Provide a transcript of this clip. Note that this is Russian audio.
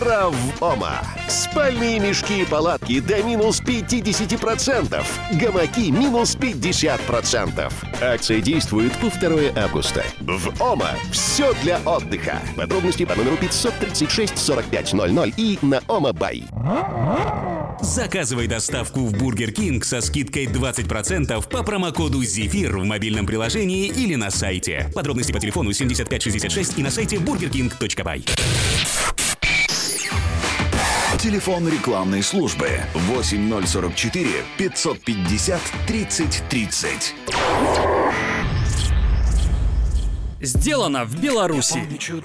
Пора в Ома. Спальные мешки и палатки до минус 50%. Гамаки минус 50%. Акция действует по 2 августа. В Ома все для отдыха. Подробности по номеру 536 4500 и на Омабай. Заказывай доставку в Бургер Кинг со скидкой 20% по промокоду «Зефир» в мобильном приложении или на сайте. Подробности по телефону 7566 и на сайте burgerking.by. Телефон рекламной службы 8044 550 30 30. Сделано в Беларуси.